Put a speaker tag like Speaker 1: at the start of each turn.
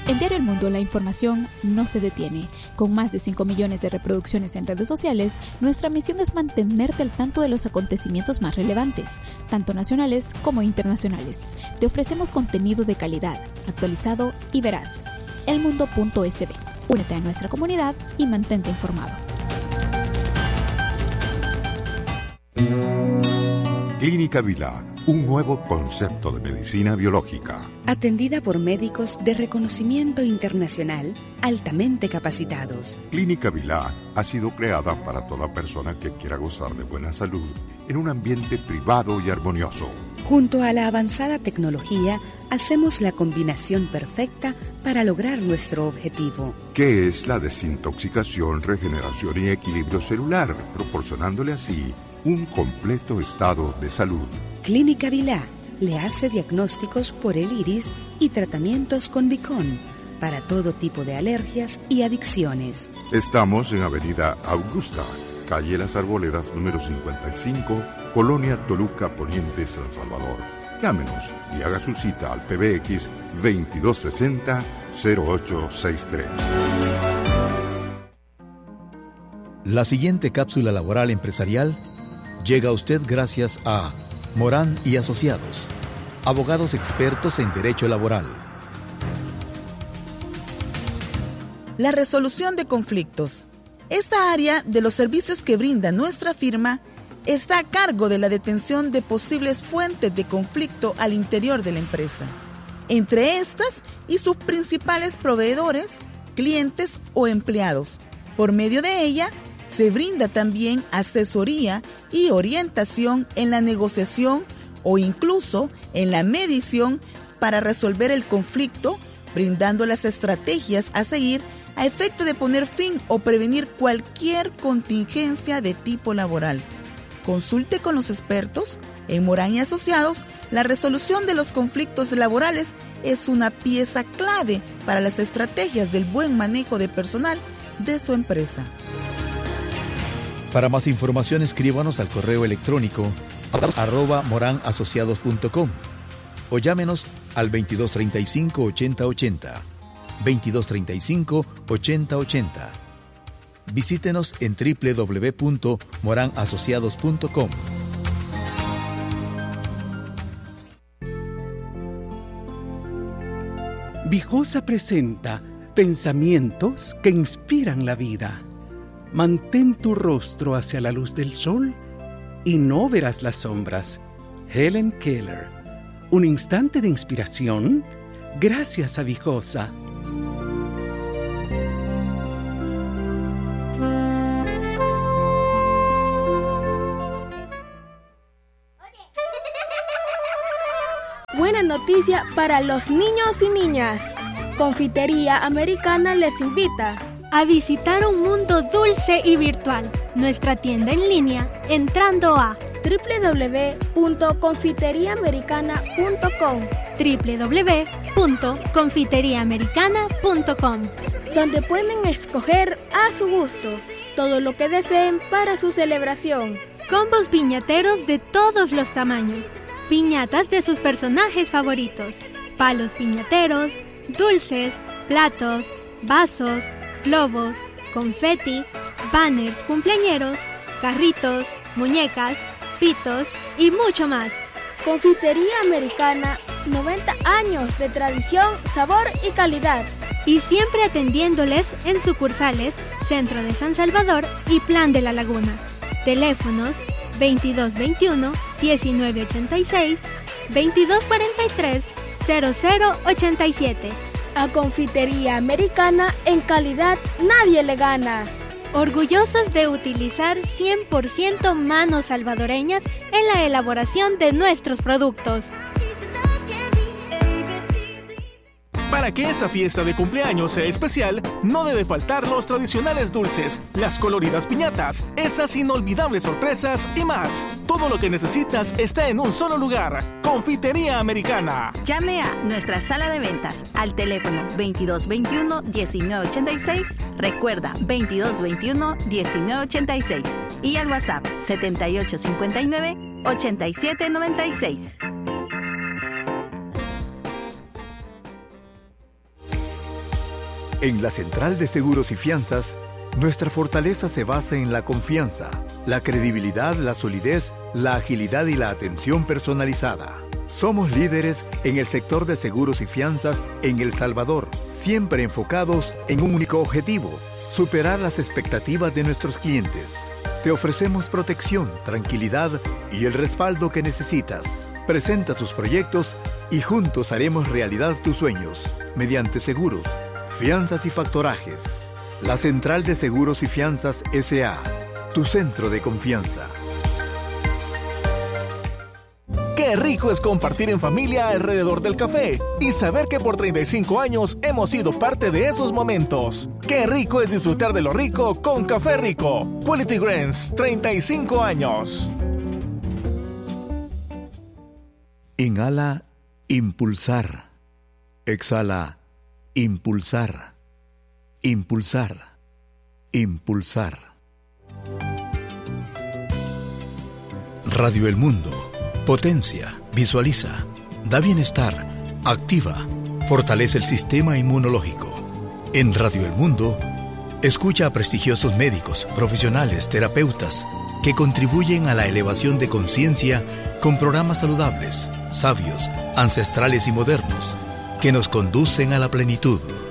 Speaker 1: En Diario El Mundo, la información no se detiene. Con más de 5 millones de reproducciones en redes sociales, nuestra misión es mantenerte al tanto de los acontecimientos más relevantes, tanto nacionales como internacionales. Te ofrecemos contenido de calidad, actualizado y veraz. elmundo.sb. Únete a nuestra comunidad y mantente informado.
Speaker 2: Clínica Vilá, un nuevo concepto de medicina biológica.
Speaker 3: Atendida por médicos de reconocimiento internacional altamente capacitados.
Speaker 2: Clínica Vilá ha sido creada para toda persona que quiera gozar de buena salud en un ambiente privado y armonioso.
Speaker 3: Junto a la avanzada tecnología, hacemos la combinación perfecta para lograr nuestro objetivo.
Speaker 2: Que es la desintoxicación, regeneración y equilibrio celular, proporcionándole así un completo estado de salud.
Speaker 3: Clínica Vilá le hace diagnósticos por el iris y tratamientos con Vicón para todo tipo de alergias y adicciones.
Speaker 2: Estamos en Avenida Augusta, calle Las Arboledas, número 55, Colonia Toluca Poniente, San Salvador. Llámenos y haga su cita al PBX 2260-0863.
Speaker 4: La siguiente cápsula laboral empresarial llega a usted gracias a Morán y Asociados, abogados expertos en derecho laboral.
Speaker 5: La resolución de conflictos. Esta área de los servicios que brinda nuestra firma está a cargo de la detención de posibles fuentes de conflicto al interior de la empresa, entre estas y sus principales proveedores, clientes o empleados. Por medio de ella, se brinda también asesoría y orientación en la negociación o incluso en la mediación para resolver el conflicto, brindando las estrategias a seguir a efecto de poner fin o prevenir cualquier contingencia de tipo laboral. Consulte con los expertos. En Morán y Asociados, la resolución de los conflictos laborales es una pieza clave para las estrategias del buen manejo de personal de su empresa.
Speaker 4: Para más información, escríbanos al correo electrónico @moranasociados.com o llámenos al 2235-8080. 2235-8080. Visítenos en www.moranasociados.com.
Speaker 6: Vijosa presenta pensamientos que inspiran la vida. Mantén tu rostro hacia la luz del sol y no verás las sombras. Helen Keller. Un instante de inspiración gracias a Vijosa.
Speaker 7: Buena noticia para los niños y niñas. Confitería Americana les invita
Speaker 8: a visitar un mundo dulce y virtual. Nuestra tienda en línea entrando a
Speaker 7: www.confiteriaamericana.com
Speaker 8: www.confiteriaamericana.com,
Speaker 7: donde pueden escoger a su gusto todo lo que deseen para su celebración.
Speaker 8: Combos piñateros de todos los tamaños, piñatas de sus personajes favoritos, palos piñateros, dulces, platos, vasos, globos, confeti, banners cumpleañeros, carritos, muñecas, pitos y mucho más.
Speaker 7: Confitería Americana, 90 años de tradición, sabor y calidad.
Speaker 8: Y siempre atendiéndoles en sucursales Centro de San Salvador y Plan de la Laguna. Teléfonos 2221-1986, 2243-0087.
Speaker 7: A Confitería Americana, en calidad nadie le gana.
Speaker 8: Orgullosos de utilizar 100% manos salvadoreñas en la elaboración de nuestros productos.
Speaker 9: Para que esa fiesta de cumpleaños sea especial, no debe faltar los tradicionales dulces, las coloridas piñatas, esas inolvidables sorpresas y más. Todo lo que necesitas está en un solo lugar. Confitería Americana.
Speaker 10: Llame a nuestra sala de ventas al teléfono 2221-1986. Recuerda, 2221-1986. Y al WhatsApp 7859-8796.
Speaker 4: En la Central de Seguros y Fianzas, nuestra fortaleza se basa en la confianza, la credibilidad, la solidez, la agilidad y la atención personalizada. Somos líderes en el sector de seguros y fianzas en El Salvador, siempre enfocados en un único objetivo: superar las expectativas de nuestros clientes. Te ofrecemos protección, tranquilidad y el respaldo que necesitas. Presenta tus proyectos y juntos haremos realidad tus sueños mediante seguros, fianzas y factorajes. La Central de Seguros y Fianzas S.A., tu centro de confianza.
Speaker 9: Qué rico es compartir en familia alrededor del café y saber que por 35 años hemos sido parte de esos momentos. Qué rico es disfrutar de lo rico con Café Rico. Quality Grains, 35 años.
Speaker 4: Inhala, impulsar. Exhala, impulsar. Impulsar. Impulsar. Radio El Mundo. Potencia, visualiza, da bienestar, activa, fortalece el sistema inmunológico. En Radio El Mundo, escucha a prestigiosos médicos, profesionales, terapeutas, que contribuyen a la elevación de conciencia con programas saludables, sabios, ancestrales y modernos, que nos conducen a la plenitud.